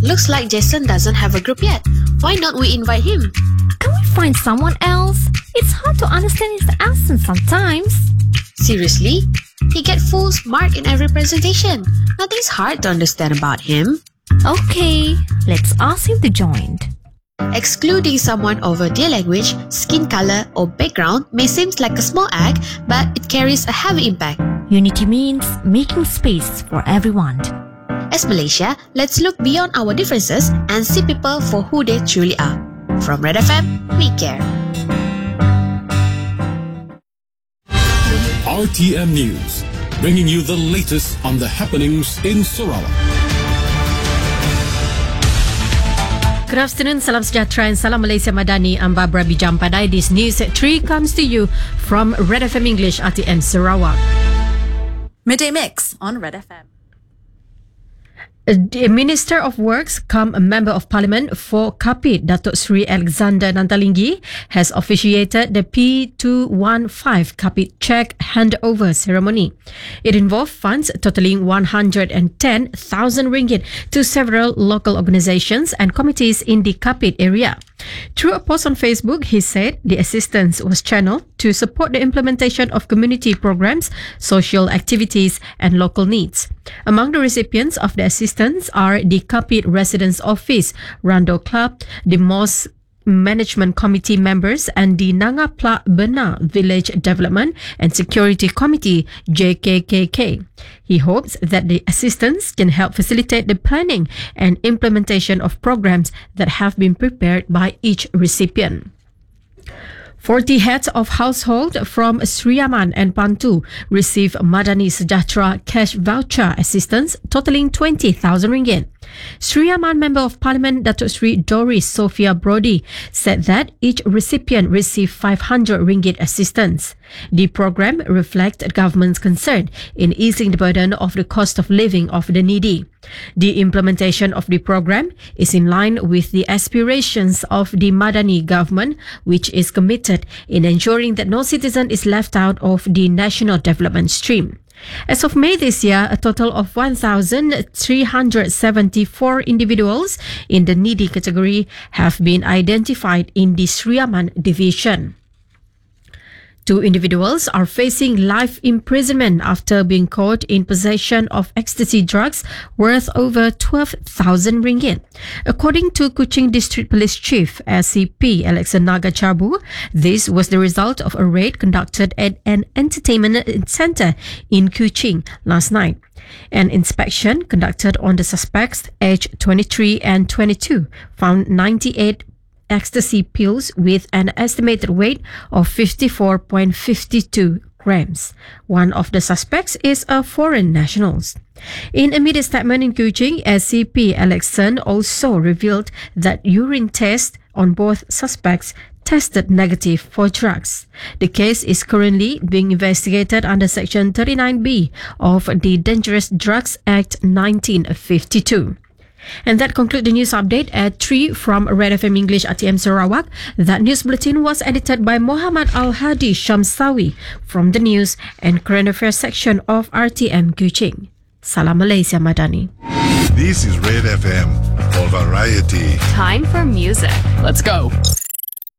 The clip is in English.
Looks like Jason doesn't have a group yet. Why not we invite him? Can we find someone else? It's hard to understand his accent sometimes. Seriously? He gets full mark in every presentation. Nothing's hard to understand about him. Okay, let's ask him to join. Excluding someone over their language, skin color, or background may seem like a small act, but it carries a heavy impact. Unity means making space for everyone. As Malaysia, let's look beyond our differences and see people for who they truly are. From Red FM, we care. RTM News, bringing you the latest on the happenings in Sarawak. Good afternoon, salam sejahtera and salam Malaysia Madani. I'm Barbara Bijampadai. This news at 3 comes to you from Red FM English RTM Sarawak. Midday Mix on Red FM. The Minister of Works cum a Member of Parliament for Kapit, Datuk Seri Alexander Nantalinggi, has officiated the P215 Kapit cheque handover ceremony. It involved funds totaling 110,000 ringgit to several local organisations and committees in the Kapit area. Through a post on Facebook, he said the assistance was channeled to support the implementation of community programs, social activities and local needs. Among the recipients of the assistance are the Kapit Residence Office, Rando Club, the Mosque Management Committee members and the Nanga Plak Benar Village Development and Security Committee, JKKK. He hopes that the assistance can help facilitate the planning and implementation of programs that have been prepared by each recipient. 40 heads of household from Sri Aman and Pantu receive Madani Sejahtera cash voucher assistance totaling 20,000 ringgit. Sri Aman Member of Parliament Datuk Sri Doris Sophia Brody said that each recipient received 500 ringgit assistance. The program reflects the government's concern in easing the burden of the cost of living of the needy. The implementation of the program is in line with the aspirations of the Madani government, which is committed in ensuring that no citizen is left out of the national development stream. As of May this year, a total of 1,374 individuals in the needy category have been identified in the Sri Aman division. 2 individuals are facing life imprisonment after being caught in possession of ecstasy drugs worth over 12,000 ringgit. According to Kuching District Police Chief SCP Alexa Naga Chabu, this was the result of a raid conducted at an entertainment centre in Kuching last night. An inspection conducted on the suspects aged 23 and 22 found 98 ecstasy pills with an estimated weight of 54.52 grams. One of the suspects is a foreign national. In a media statement in Kuching, SCP Alexan also revealed that urine tests on both suspects tested negative for drugs. The case is currently being investigated under Section 39B of the Dangerous Drugs Act 1952. And that concludes the news update at 3 from Red FM English RTM Sarawak. That news bulletin was edited by Muhammad Al-Hadi Shamsawi from the News and Current Affairs section of RTM Kuching. Salam Malaysia Madani. This is Red FM for variety. Time for music. Let's go.